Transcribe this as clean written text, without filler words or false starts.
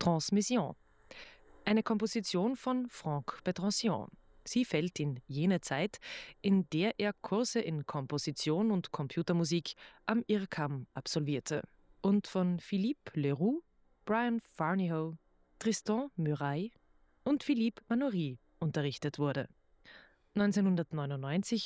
Transmission. Eine Komposition von Franck Petransion. Sie fällt in jene Zeit, in der er Kurse in Komposition und Computermusik am IRCAM absolvierte und von Philippe Leroux, Brian Farniho, Tristan Murail und Philippe Manoury unterrichtet wurde. 1999